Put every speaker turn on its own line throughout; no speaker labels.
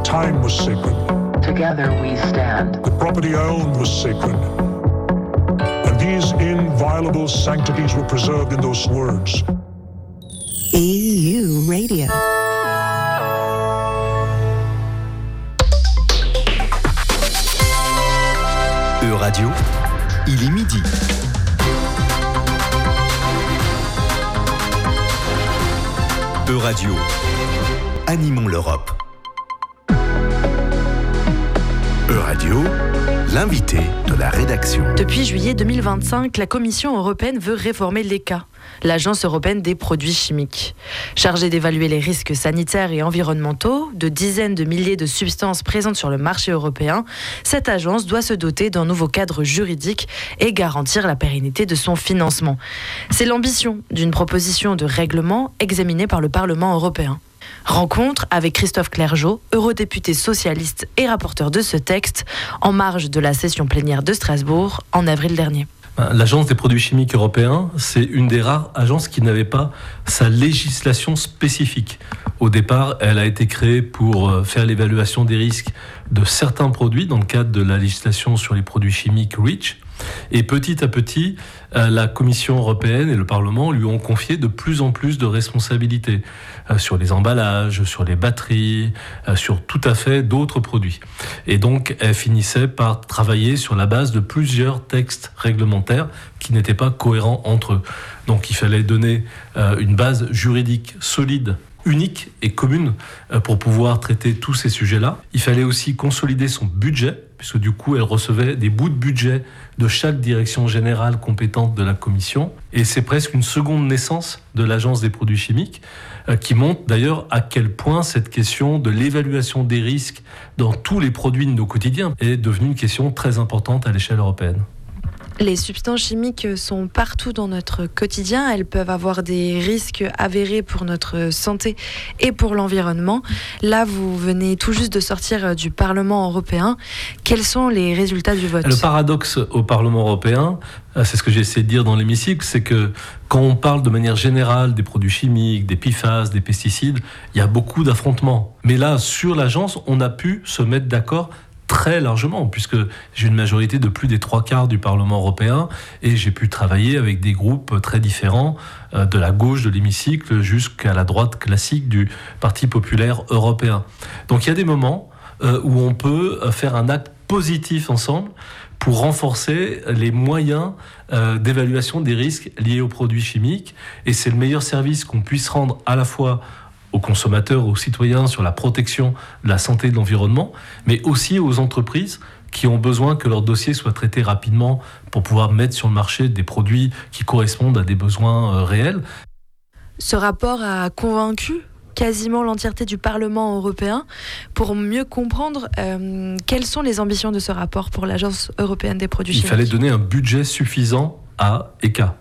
time was sacred.
Together we stand.
The property I owned was sacred. And these inviolable sanctities were preserved in those words.
EU Radio.
Radio, il est midi. Radio, animons l'Europe. Radio, l'invité de la rédaction.
Depuis juillet 2025, la Commission européenne veut réformer l'ECHA, l'Agence européenne des produits chimiques. Chargée d'évaluer les risques sanitaires et environnementaux de dizaines de milliers de substances présentes sur le marché européen, cette agence doit se doter d'un nouveau cadre juridique et garantir la pérennité de son financement. C'est l'ambition d'une proposition de règlement examinée par le Parlement européen. Rencontre avec Christophe Clergeau, eurodéputé socialiste et rapporteur de ce texte, en marge de la session plénière de Strasbourg en avril dernier.
L'Agence des produits chimiques européens, c'est une des rares agences qui n'avait pas sa législation spécifique. Au départ, elle a été créée pour faire l'évaluation des risques de certains produits dans le cadre de la législation sur les produits chimiques REACH. Et petit à petit, la Commission européenne et le Parlement lui ont confié de plus en plus de responsabilités sur les emballages, sur les batteries, sur tout à fait d'autres produits. Et donc, elle finissait par travailler sur la base de plusieurs textes réglementaires qui n'étaient pas cohérents entre eux. Donc, il fallait donner une base juridique solide, unique et commune pour pouvoir traiter tous ces sujets-là. Il fallait aussi consolider son budget, puisque du coup, elle recevait des bouts de budget de chaque direction générale compétente de la Commission. Et c'est presque une seconde naissance de l'Agence des produits chimiques, qui montre d'ailleurs à quel point cette question de l'évaluation des risques dans tous les produits de nos quotidiens est devenue une question très importante à l'échelle européenne.
Les substances chimiques sont partout dans notre quotidien. Elles peuvent avoir des risques avérés pour notre santé et pour l'environnement. Là, vous venez tout juste de sortir du Parlement européen. Quels sont les résultats du vote ?
Le paradoxe au Parlement européen, c'est ce que j'ai essayé de dire dans l'hémicycle, c'est que quand on parle de manière générale des produits chimiques, des PFAS, des pesticides, il y a beaucoup d'affrontements. Mais là, sur l'agence, on a pu se mettre d'accord très largement, puisque j'ai une majorité de plus des 3/4 du Parlement européen et j'ai pu travailler avec des groupes très différents, de la gauche de l'hémicycle jusqu'à la droite classique du Parti populaire européen. Donc il y a des moments où on peut faire un acte positif ensemble pour renforcer les moyens d'évaluation des risques liés aux produits chimiques, et c'est le meilleur service qu'on puisse rendre à la fois aux consommateurs, aux citoyens sur la protection de la santé et de l'environnement, mais aussi aux entreprises qui ont besoin que leur dossier soit traité rapidement pour pouvoir mettre sur le marché des produits qui correspondent à des besoins réels.
Ce rapport a convaincu quasiment l'entièreté du Parlement européen. Pour mieux comprendre, quelles sont les ambitions de ce rapport pour l'Agence européenne des produits chimiques ?
Il fallait donner un budget suffisant à ECHA.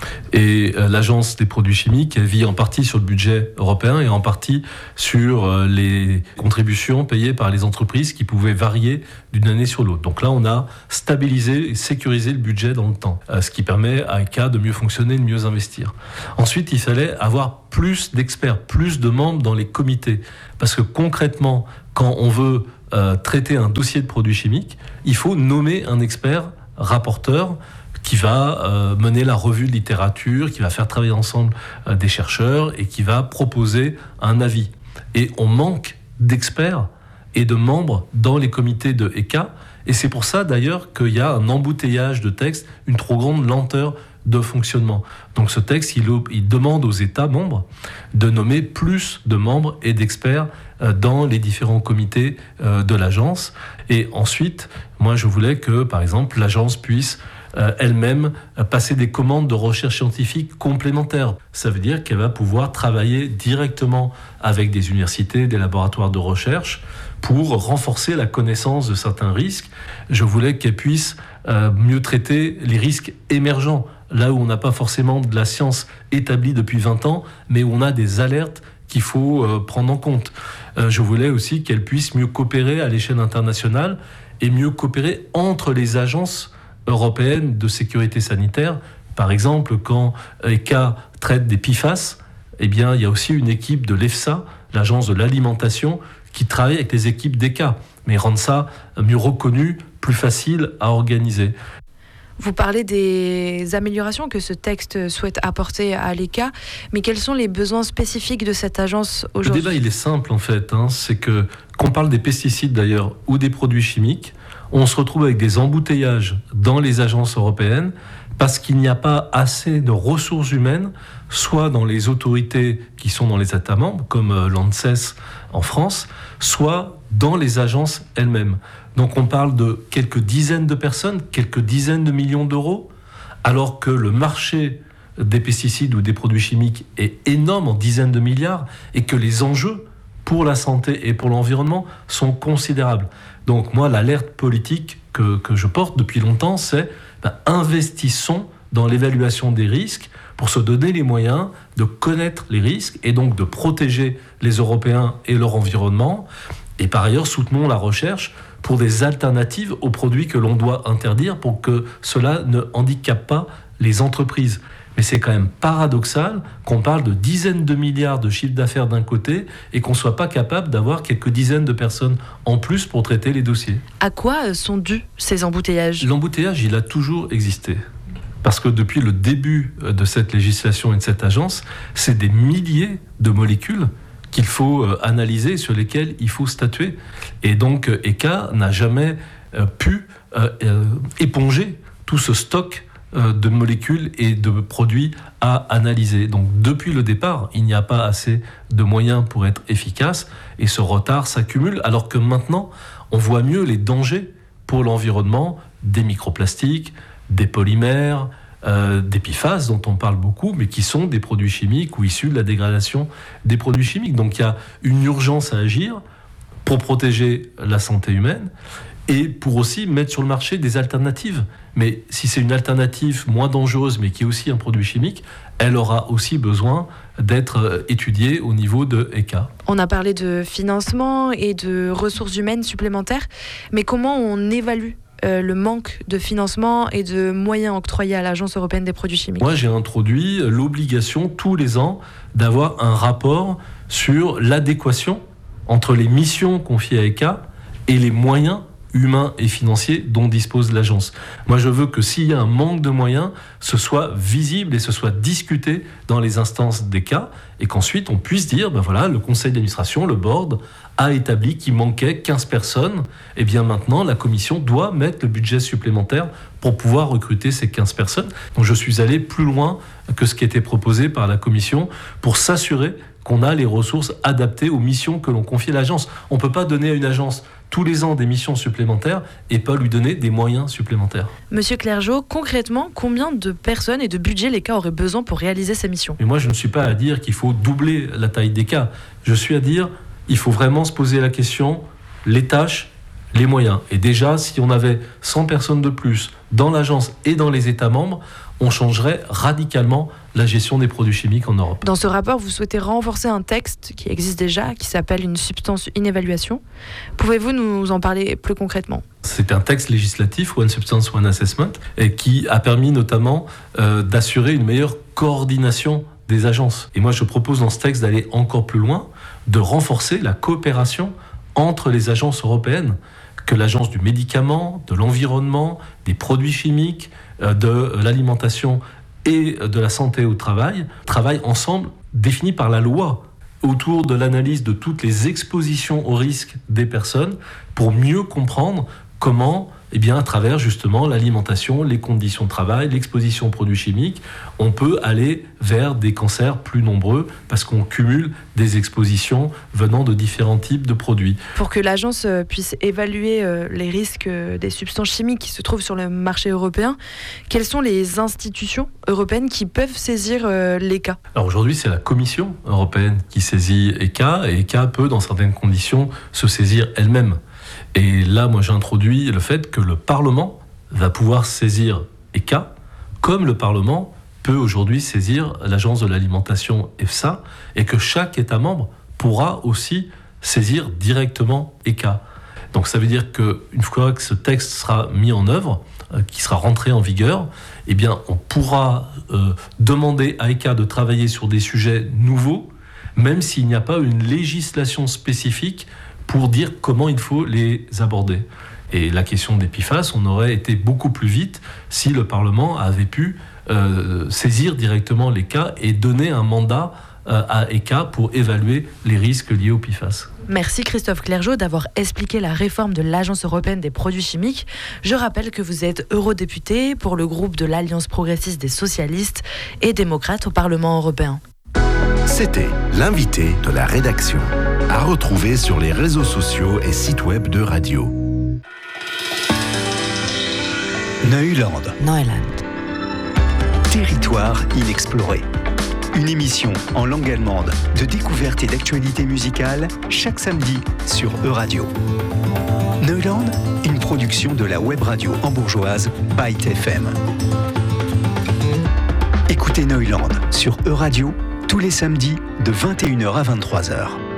Et l'Agence des produits chimiques, elle vit en partie sur le budget européen et en partie sur les contributions payées par les entreprises qui pouvaient varier d'une année sur l'autre. Donc là, on a stabilisé et sécurisé le budget dans le temps, ce qui permet à ECHA de mieux fonctionner, de mieux investir. Ensuite, il fallait avoir plus d'experts, plus de membres dans les comités. Parce que concrètement, quand on veut traiter un dossier de produits chimiques, il faut nommer un expert rapporteur qui va mener la revue de littérature, qui va faire travailler ensemble des chercheurs et qui va proposer un avis. Et on manque d'experts et de membres dans les comités de ECHA. Et c'est pour ça d'ailleurs qu'il y a un embouteillage de textes, une trop grande lenteur de fonctionnement. Donc ce texte, il demande aux États membres de nommer plus de membres et d'experts dans les différents comités de l'agence. Et ensuite, moi je voulais que, par exemple, l'agence puisse elle-même passer des commandes de recherche scientifique complémentaires. Ça veut dire qu'elle va pouvoir travailler directement avec des universités, des laboratoires de recherche pour renforcer la connaissance de certains risques. Je voulais qu'elle puisse mieux traiter les risques émergents, là où on n'a pas forcément de la science établie depuis 20 ans, mais où on a des alertes qu'il faut prendre en compte. Je voulais aussi qu'elle puisse mieux coopérer à l'échelle internationale et mieux coopérer entre les agences européenne de sécurité sanitaire. Par exemple, quand ECHA traite des PFAS, eh bien, il y a aussi une équipe de l'EFSA, l'agence de l'alimentation, qui travaillent avec les équipes d'ECA, mais rendre ça mieux reconnu, plus facile à organiser.
Vous parlez des améliorations que ce texte souhaite apporter à l'ECA, mais quels sont les besoins spécifiques de cette agence aujourd'hui ?
Le débat, il est simple en fait. C'est que, qu'on parle des pesticides d'ailleurs ou des produits chimiques, on se retrouve avec des embouteillages dans les agences européennes parce qu'il n'y a pas assez de ressources humaines, soit dans les autorités qui sont dans les États membres, comme l'ANSES en France, soit dans les agences elles-mêmes. Donc on parle de quelques dizaines de personnes, quelques dizaines de millions d'euros, alors que le marché des pesticides ou des produits chimiques est énorme, en dizaines de milliards, et que les enjeux pour la santé et pour l'environnement sont considérables. Donc moi, l'alerte politique que je porte depuis longtemps, c'est investissons dans l'évaluation des risques pour se donner les moyens de connaître les risques et donc de protéger les Européens et leur environnement. Et par ailleurs, soutenons la recherche pour des alternatives aux produits que l'on doit interdire pour que cela ne handicape pas les entreprises. Mais c'est quand même paradoxal qu'on parle de dizaines de milliards de chiffre d'affaires d'un côté et qu'on ne soit pas capable d'avoir quelques dizaines de personnes en plus pour traiter les dossiers.
À quoi sont dus ces embouteillages ?
L'embouteillage, il a toujours existé. Parce que depuis le début de cette législation et de cette agence, c'est des milliers de molécules qu'il faut analyser, sur lesquelles il faut statuer. Et donc, ECA n'a jamais pu éponger tout ce stock de molécules et de produits à analyser. Donc, depuis le départ, il n'y a pas assez de moyens pour être efficace et ce retard s'accumule, alors que maintenant, on voit mieux les dangers pour l'environnement des microplastiques, des polymères, des PFAS dont on parle beaucoup, mais qui sont des produits chimiques ou issus de la dégradation des produits chimiques. Donc il y a une urgence à agir pour protéger la santé humaine et pour aussi mettre sur le marché des alternatives. Mais si c'est une alternative moins dangereuse, mais qui est aussi un produit chimique, elle aura aussi besoin d'être étudiée au niveau de ECA.
On a parlé de financement et de ressources humaines supplémentaires, mais comment on évalue le manque de financement et de moyens octroyés à l'Agence européenne des produits chimiques ?
Moi, j'ai introduit l'obligation tous les ans d'avoir un rapport sur l'adéquation entre les missions confiées à ECA et les moyens humains et financiers dont dispose l'agence. Moi, je veux que s'il y a un manque de moyens, ce soit visible et ce soit discuté dans les instances d'ECA et qu'ensuite on puisse dire, le conseil d'administration, le board, a établi qu'il manquait 15 personnes. Et bien maintenant, la commission doit mettre le budget supplémentaire pour pouvoir recruter ces 15 personnes. Donc je suis allé plus loin que ce qui était proposé par la commission pour s'assurer qu'on a les ressources adaptées aux missions que l'on confie à l'agence. On ne peut pas donner à une agence tous les ans des missions supplémentaires et pas lui donner des moyens supplémentaires.
Monsieur Clergeau, concrètement, combien de personnes et de budget l'ECA aurait besoin pour réaliser ces missions ?
Mais moi, je ne suis pas à dire qu'il faut doubler la taille d'ECA. Je suis à dire qu'il faut vraiment se poser la question, les tâches, les moyens. Et déjà, si on avait 100 personnes de plus dans l'agence et dans les États membres, on changerait radicalement la gestion des produits chimiques en Europe.
Dans ce rapport, vous souhaitez renforcer un texte qui existe déjà, qui s'appelle une substance inévaluation. Pouvez-vous nous en parler plus concrètement ?
C'est un texte législatif, One Substance, One Assessment, et qui a permis notamment d'assurer une meilleure coordination des agences. Et moi, je propose dans ce texte d'aller encore plus loin, de renforcer la coopération entre les agences européennes, que l'agence du médicament, de l'environnement, des produits chimiques, de l'alimentation et de la santé au travail, travaillent ensemble, définis par la loi, autour de l'analyse de toutes les expositions aux risques des personnes, pour mieux comprendre comment, à travers justement l'alimentation, les conditions de travail, l'exposition aux produits chimiques, on peut aller vers des cancers plus nombreux parce qu'on cumule des expositions venant de différents types de produits.
Pour que l'agence puisse évaluer les risques des substances chimiques qui se trouvent sur le marché européen, quelles sont les institutions européennes qui peuvent saisir l'ECA ?
Alors aujourd'hui, c'est la Commission européenne qui saisit ECA, et ECA peut, dans certaines conditions, se saisir elle-même. Et là, moi, j'introduis le fait que le Parlement va pouvoir saisir ECA, comme le Parlement peut aujourd'hui saisir l'Agence de l'alimentation EFSA, et que chaque État membre pourra aussi saisir directement ECA. Donc ça veut dire qu'une fois que ce texte sera mis en œuvre, qui sera rentré en vigueur, on pourra demander à ECA de travailler sur des sujets nouveaux, même s'il n'y a pas une législation spécifique pour dire comment il faut les aborder. Et la question des PFAS, on aurait été beaucoup plus vite si le Parlement avait pu saisir directement l'ECHA et donner un mandat à ECHA pour évaluer les risques liés aux PFAS.
Merci Christophe Clergeau d'avoir expliqué la réforme de l'Agence européenne des produits chimiques. Je rappelle que vous êtes eurodéputé pour le groupe de l'Alliance progressiste des socialistes et démocrates au Parlement européen.
C'était l'invité de la rédaction, à retrouver sur les réseaux sociaux et sites web de Radio.
Neuland. Territoire inexploré. Une émission en langue allemande de découverte et d'actualité musicale chaque samedi sur Euradio. Neuland, une production de la web radio hambourgeoise Byte FM. Écoutez Neuland sur Euradio tous les samedis de 21h à 23h.